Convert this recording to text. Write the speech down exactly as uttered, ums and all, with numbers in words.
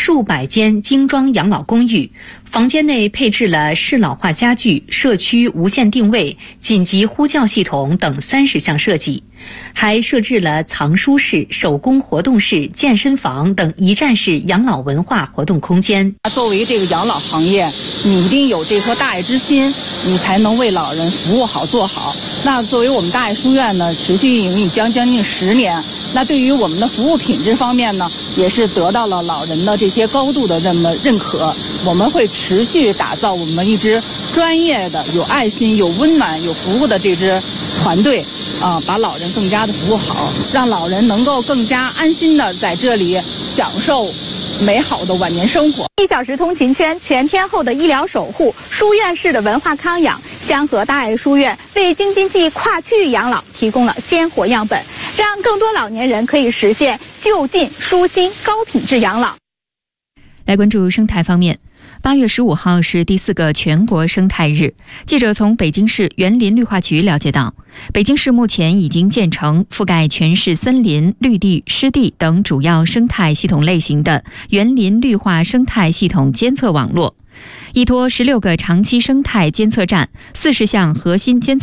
数百间精装养老公寓，房间内配置了适老化家具、社区无线定位、紧急呼叫系统等三十项设计，还设置了藏书室、手工活动室、健身房等一站式养老文化活动空间。 作为这个养老行业，你一定有这颗大爱之心，你才能为老人服务好做好。那作为我们大爱书院呢，持续运营已将将近十年，那对于我们的服务品质方面呢，也是得到了老人的这些高度的这么认可。我们会持续打造我们一支专业的、有爱心、有温暖、有服务的这支团队啊，把老人更加的服务好，让老人能够更加安心的在这里享受美好的晚年生活。 一小时通勤圈，全天候的医疗守护，书院式的文化康养，香河大爱书院为京津冀跨区域养老提供了鲜活样本，让更多老年人可以实现就近、舒心、高品质养老。 来关注生态方面。八月十五号是第四个全国生态日。记者从北京市园林绿化局了解到，北京市目前已经建成覆盖全市森林、绿地、湿地等主要生态系统类型的园林绿化生态系统监测网络，依托十六个长期生态监测站、四十项核心监测